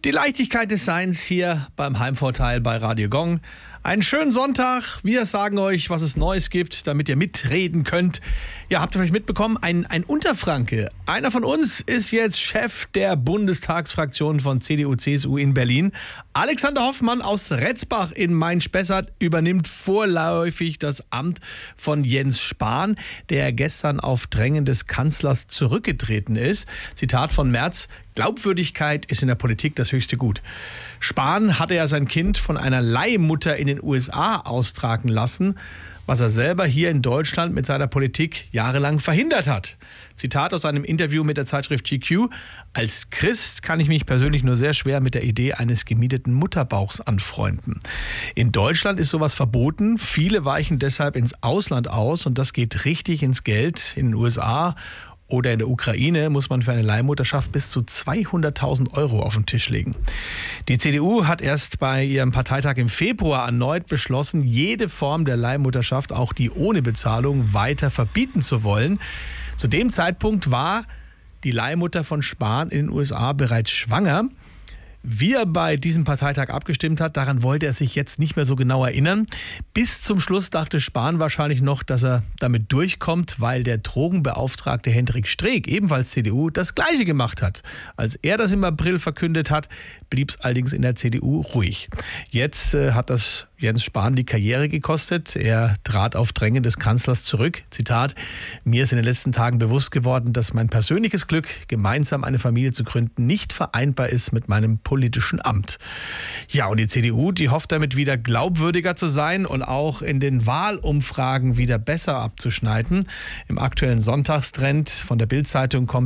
Die Leichtigkeit des Seins hier beim Heimvorteil bei Radio Gong. Einen schönen Sonntag. Wir sagen euch, was es Neues gibt, damit ihr mitreden könnt. Ja, habt ihr vielleicht mitbekommen, ein Unterfranke. Einer von uns ist jetzt Chef der Bundestagsfraktion von CDU/CSU in Berlin. Alexander Hoffmann aus Retzbach in Main-Spessart übernimmt vorläufig das Amt von Jens Spahn, der gestern auf Drängen des Kanzlers zurückgetreten ist. Zitat von Merz: Glaubwürdigkeit ist in der Politik das höchste Gut. Spahn hatte ja sein Kind von einer Leihmutter in den USA austragen lassen, was er selber hier in Deutschland mit seiner Politik jahrelang verhindert hat. Zitat aus einem Interview mit der Zeitschrift GQ: Als Christ kann ich mich persönlich nur sehr schwer mit der Idee eines gemieteten Mutterbauchs anfreunden. In Deutschland ist sowas verboten. Viele weichen deshalb ins Ausland aus und das geht richtig ins Geld. In den USA oder in der Ukraine muss man für eine Leihmutterschaft bis zu 200.000 Euro auf den Tisch legen. Die CDU hat erst bei ihrem Parteitag im Februar erneut beschlossen, jede Form der Leihmutterschaft, auch die ohne Bezahlung, weiter verbieten zu wollen. Zu dem Zeitpunkt war die Leihmutter von Spahn in den USA bereits schwanger. Wie er bei diesem Parteitag abgestimmt hat, daran wollte er sich jetzt nicht mehr so genau erinnern. Bis zum Schluss dachte Spahn wahrscheinlich noch, dass er damit durchkommt, weil der Drogenbeauftragte Hendrik Streeck, ebenfalls CDU, das Gleiche gemacht hat. Als er das im April verkündet hat, blieb es allerdings in der CDU ruhig. Jetzt hat das Jens Spahn die Karriere gekostet. Er trat auf Drängen des Kanzlers zurück. Zitat: Mir ist in den letzten Tagen bewusst geworden, dass mein persönliches Glück, gemeinsam eine Familie zu gründen, nicht vereinbar ist mit meinem politischen Amt. Ja, und die CDU, die hofft damit wieder glaubwürdiger zu sein und auch in den Wahlumfragen wieder besser abzuschneiden. Im aktuellen Sonntagstrend von der Bild-Zeitung kommt